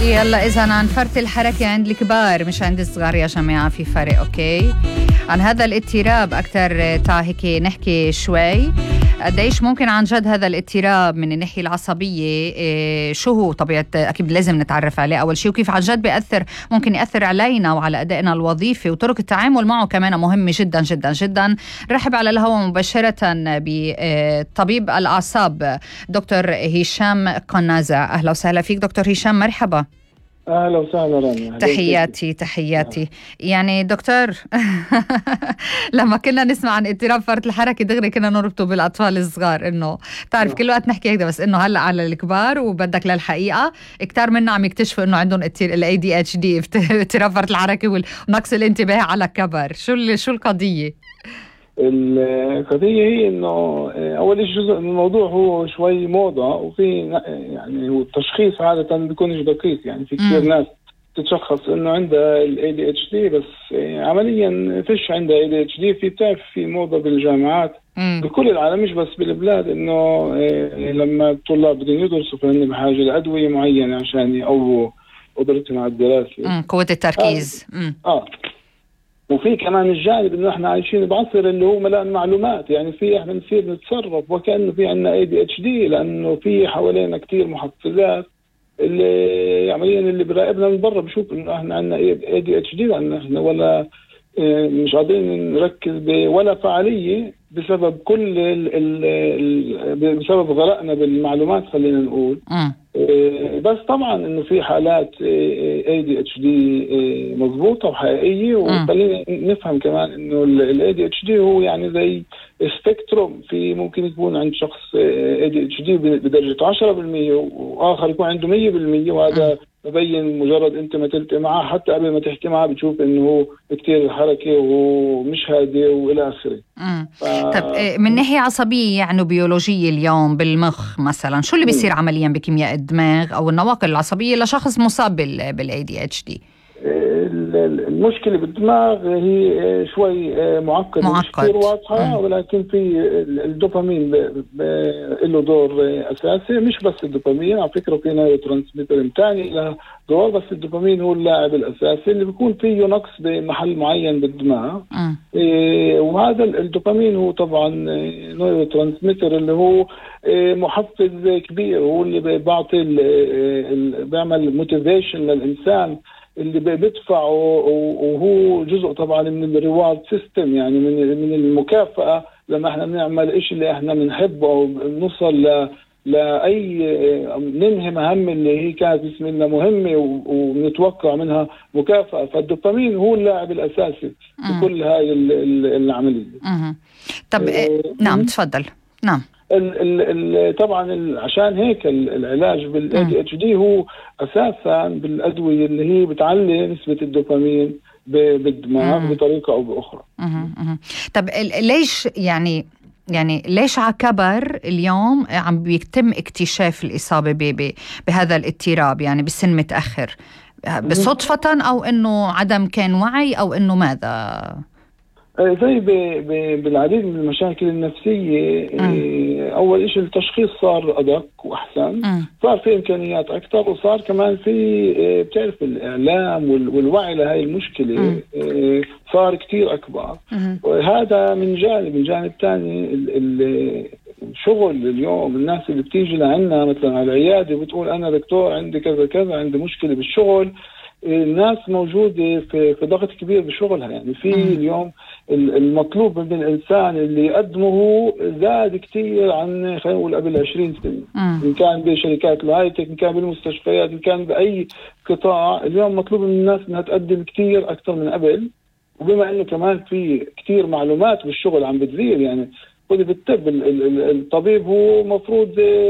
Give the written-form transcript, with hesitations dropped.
يلا إذا عن فرط الحركة عند الكبار مش عند الصغار يا جماعة، في فرق. أوكي، عن هذا الاضطراب أكتر هيك نحكي شوي. قديش ممكن عن جد هذا الاضطراب من الناحية العصبية؟ شو هو طبيعة؟ أكيد لازم نتعرف عليه أول شيء، وكيف عن جد ممكن يأثر علينا وعلى أدائنا الوظيفي، وطرق التعامل معه كمان مهمة جدا جدا جدا. رحب على الهواء مباشرة بطبيب الأعصاب دكتور هشام قنازة. أهلا وسهلا فيك دكتور هشام، مرحبا. أهلا وسهلا رانيا. تحياتي. يعني دكتور لما كنا نسمع عن اضطراب فرط الحركة دغري كنا نربطه بالأطفال الصغار، إنه تعرف كل وقت نحكي هيك، بس إنه هلأ على الكبار وبدك للحقيقة كتار منا عم يكتشفوا إنه عندهم ال ADHD، اضطراب فرط الحركة ونقص الانتباه على الكبر. شو القضية؟ القضية هي إنه أول شيء جزء من الموضوع هو شوي موضة، وفي يعني هو التشخيص عادة بيكونش دقيق. يعني في كثير ناس تتشخص إنه عندها ال ADHD بس عمليا فيش عندها ADHD. في موضة بالجامعات بكل العالم مش بس بالبلاد، إنه لما الطلاب بدهم يدرسوا فهن بحاجة لأدوية معينة عشان يقووا قدرتهم على الدراسة، قوة التركيز. وفي كمان الجانب انه احنا عايشين بعصر اللي هو ملان معلومات. يعني احنا نصير نتصرف وكأنه في عنا ADHD، لانه في حوالينا كتير محفزات اللي عمليا اللي براقبنا من برا بشوف انه احنا عنا ADHD، لانه احنا ولا مش قادرين نركز ولا فعالية بسبب بسبب غرقنا بالمعلومات، خلينا نقول. بس طبعا انه في حالات ADHD مضبوطة وحقيقية، وخلينا نفهم كمان انه ال ADHD هو يعني زي سبيكتروم. في ممكن يكون عند شخص ADHD بدرجة 10%، واخر يكون عنده 100%، وهذا مبين مجرد انت ما تلتقي معه حتى قبل ما تحكي معه بتشوف انه هو كتير حركة ومش هادي والى اخره. طب من ناحية عصبية يعني بيولوجية اليوم بالمخ مثلا، شو اللي بيصير عمليا بكيمياء الدماغ او النواقل العصبية لشخص مصاب بال ADHD؟ المشكلة بالدماغ هي شوي معقدة، مش كثير واضحة، ولكن في الدوبامين له دور أساسي. مش بس الدوبامين، على فكرة في نيورو ترانسميتر ثاني له دور، بس الدوبامين هو اللاعب الأساسي اللي بيكون فيه نقص بمحل معين بالدماغ. وهذا الدوبامين هو طبعا نيورو ترانسميتر اللي هو محفز كبير، هو اللي بيعمل موتيفيشن للإنسان، اللي بدفعه، وهو جزء طبعا من الريوارد سيستم، يعني من المكافأة لما احنا بنعمل إشي اللي احنا بنحبه او بنوصل لأي ننهي مهمة اللي هي كانت بسم الله مهمة ونتوقع منها مكافأة. فالدوبامين هو اللاعب الأساسي في كل هاي العملية. طب نعم تفضل. نعم. طبعا عشان هيك العلاج بال ADHD هو أساسا بالأدوية اللي هي بتعلي نسبة الدوبامين بالدماغ بطريقة أو بأخرى. طب ليش يعني ليش على كبر اليوم عم بيتم اكتشاف الإصابة بهذا الاضطراب يعني بسن متأخر؟ بصدفة أو إنه عدم كان وعي أو إنه ماذا؟ زي بالعديد من المشاكل النفسية. أول إشي التشخيص صار أدق وأحسن، صار في إمكانيات أكثر، وصار كمان في بتعرف الإعلام والوعي لهاي المشكلة صار كتير أكبر. وهذا من جانب تاني الشغل. اليوم الناس اللي بتيجي لعنا مثلا على العيادة بتقول أنا دكتور عندي كذا كذا، عندي مشكلة بالشغل. الناس موجودة في ضغط كبير بشغلها. يعني في اليوم المطلوب من الإنسان اللي يقدمه زاد كتير عن خلينا نقول قبل 20 سنة. إن كان بشركات الهايتك، إن كان بالمستشفيات، إن كان بأي قطاع، اليوم مطلوب من الناس إنها تقدم كتير أكثر من قبل. وبما إنه كمان في كتير معلومات بالشغل عم بتزيد، يعني بالطب الطبيب هو مفروض